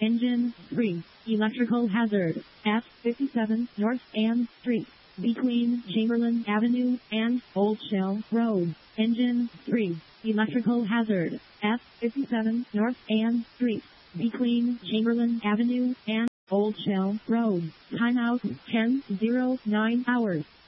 Engine 3. Electrical hazard. F57 North Ann Street. Between Chamberlain Avenue and Old Shell Road. Engine 3. Electrical hazard. F57 North Ann Street. Between Chamberlain Avenue and Old Shell Road. Timeout 10:09 hours.